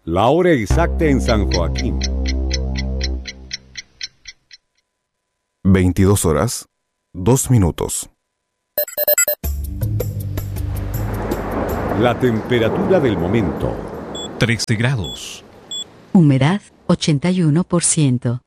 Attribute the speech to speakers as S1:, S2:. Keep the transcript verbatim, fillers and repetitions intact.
S1: La hora exacta en San Joaquín.
S2: veintidós horas, dos minutos.
S1: La temperatura del momento.
S3: trece grados.
S4: Humedad ochenta y uno por ciento.